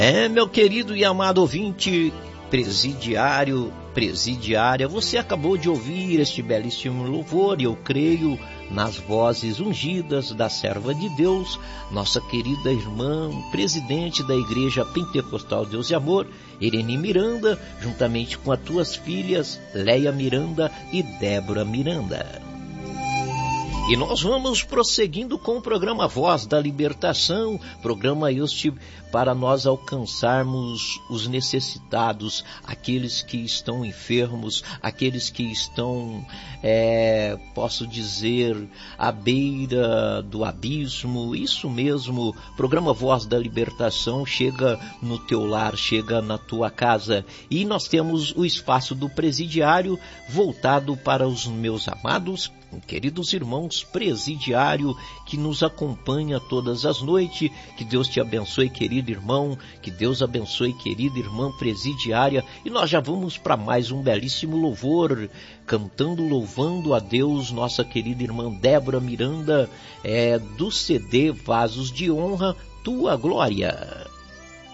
Meu querido e amado ouvinte, presidiário, presidiária, você acabou de ouvir este belíssimo louvor e eu creio nas vozes ungidas da serva de Deus, nossa querida irmã, presidente da Igreja Pentecostal Deus e Amor, Irene Miranda, juntamente com as tuas filhas, Leia Miranda e Débora Miranda. E nós vamos prosseguindo com o programa Voz da Libertação, programa este para nós alcançarmos os necessitados, aqueles que estão enfermos, aqueles que estão, posso dizer, à beira do abismo. Isso mesmo, programa Voz da Libertação chega no teu lar, chega na tua casa. E nós temos o espaço do presidiário voltado para os meus amados, queridos irmãos, presidiário que nos acompanha todas as noites. Que Deus te abençoe, querido irmão, que Deus abençoe, querida irmã presidiária. E nós já vamos para mais um belíssimo louvor, cantando, louvando a Deus, nossa querida irmã Débora Miranda, do CD Vasos de Honra, Tua Glória.